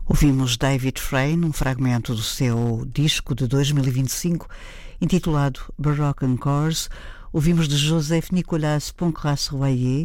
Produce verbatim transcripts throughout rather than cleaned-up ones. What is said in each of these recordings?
Ouvimos David Frey num fragmento do seu disco de dois mil e vinte e cinco intitulado Baroque Encores. Ouvimos de Joseph Nicolas Poncrace-Royer,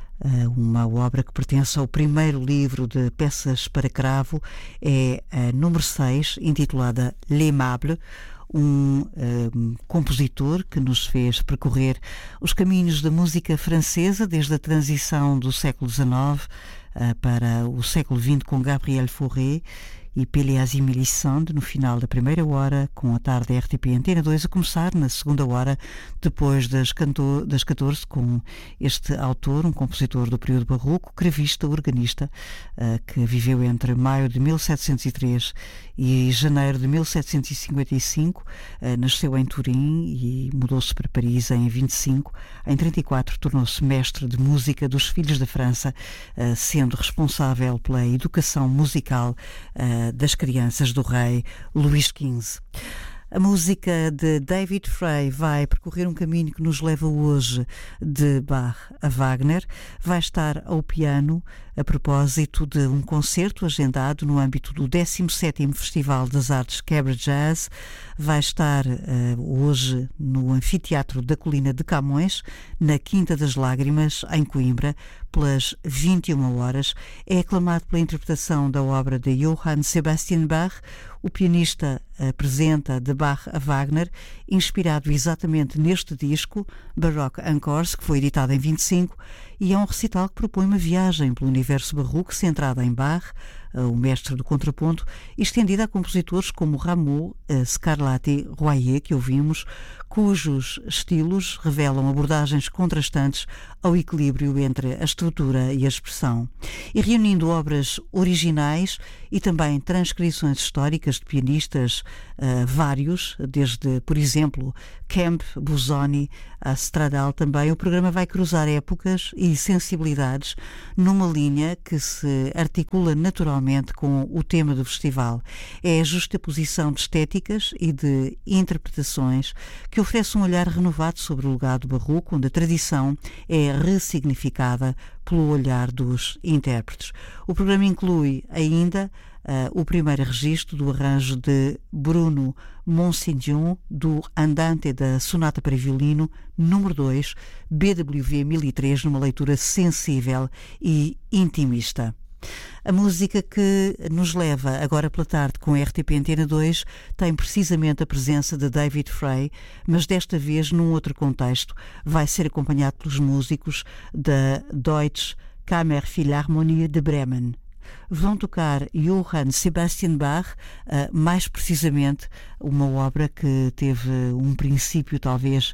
uma obra que pertence ao primeiro livro de peças para cravo, é a número seis, intitulada L'Aimable, um, um compositor que nos fez percorrer os caminhos da música francesa desde a transição do século dezenove uh, para o século vinte com Gabriel Fauré e Péléas e Mélisande no final da primeira hora, com a tarde da R T P Antena dois a começar na segunda hora, depois das, cantor, das catorze, com este autor, um compositor do período barroco, cravista, organista, uh, que viveu entre maio de mil setecentos e três e janeiro de mil setecentos e cinquenta e cinco, uh, nasceu em Turim e mudou-se para Paris em vinte e cinco. Em trinta e quatro tornou-se mestre de música dos Filhos da França, uh, sendo responsável pela educação musical uh, das crianças do rei Luís quinze. A música de David Frey vai percorrer um caminho que nos leva hoje de Bach a Wagner. Vai estar ao piano a propósito de um concerto agendado no âmbito do décimo sétimo Festival das Artes Quebra Jazz. Vai estar uh, hoje no Anfiteatro da Colina de Camões, na Quinta das Lágrimas, em Coimbra, pelas vinte e uma horas. É aclamado pela interpretação da obra de Johann Sebastian Bach. O pianista apresenta de Bach a Wagner, inspirado exatamente neste disco, Baroque Encores, que foi editado em vinte e cinco, e é um recital que propõe uma viagem pelo universo barroco centrada em Bach, o mestre do contraponto, estendida a compositores como Rameau, Scarlatti, Royer, que ouvimos, cujos estilos revelam abordagens contrastantes ao equilíbrio entre a estrutura e a expressão. E reunindo obras originais e também transcrições históricas de pianistas uh, vários, desde, por exemplo, Kemp, Busoni, a Stradal também, o programa vai cruzar épocas e sensibilidades numa linha que se articula naturalmente com o tema do festival. É a justaposição de estéticas e de interpretações que oferece um olhar renovado sobre o legado barroco, onde a tradição é ressignificada pelo olhar dos intérpretes. O programa inclui ainda uh, o primeiro registro do arranjo de Bruno Monsignon do Andante da Sonata para Violino, número dois, B W V mil e três, numa leitura sensível e intimista. A música que nos leva agora pela tarde com a R T P Antena dois tem precisamente a presença de David Frey, mas desta vez num outro contexto. Vai ser acompanhado pelos músicos da Deutsche Kammerphilharmonie de Bremen. Vão tocar Johann Sebastian Bach, mais precisamente uma obra que teve um princípio talvez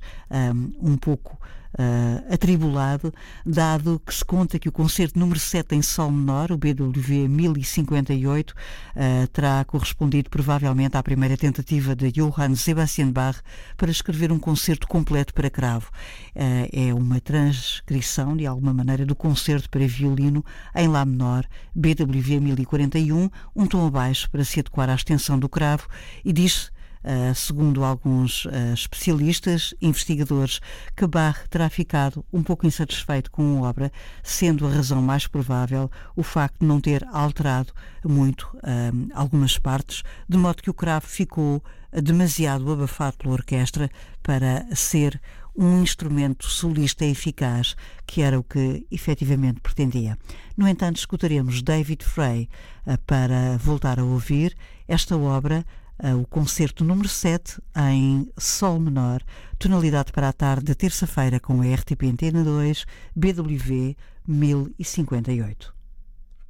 um pouco Uh, atribulado, dado que se conta que o concerto número sete em sol menor, o B W V mil e cinquenta e oito, uh, terá correspondido provavelmente à primeira tentativa de Johann Sebastian Bach para escrever um concerto completo para cravo. Uh, é uma transcrição, de alguma maneira, do concerto para violino em lá menor, B W V mil e quarenta e um, um tom abaixo para se adequar à extensão do cravo, e diz Uh, segundo alguns uh, especialistas, investigadores, que Bach terá ficado um pouco insatisfeito com a obra, sendo a razão mais provável o facto de não ter alterado muito uh, algumas partes, de modo que o cravo ficou demasiado abafado pela orquestra para ser um instrumento solista eficaz, que era o que efetivamente pretendia. No entanto, escutaremos David Frey uh, para voltar a ouvir esta obra, Uh, o concerto número sete em sol menor, tonalidade para a tarde de terça-feira com a R T P Antena dois, B W V mil e cinquenta e oito.